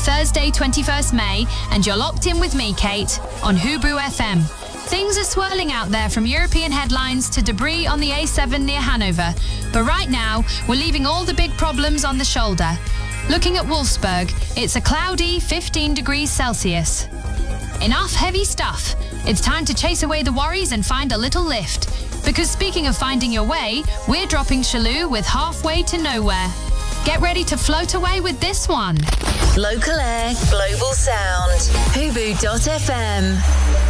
Thursday, 21st May, and you're locked in with me, Kate, on Hubu FM. Things are swirling out there from European headlines to debris on the A7 near Hanover. But right now, we're leaving all the big problems on the shoulder. Looking at Wolfsburg, it's a cloudy 15 degrees Celsius. Enough heavy stuff. It's time to chase away the worries and find a little lift. Because speaking of finding your way, we're dropping Chalou with Halfway to Nowhere. Get ready to float away with this one. Local air, global sound. Hubu.fm.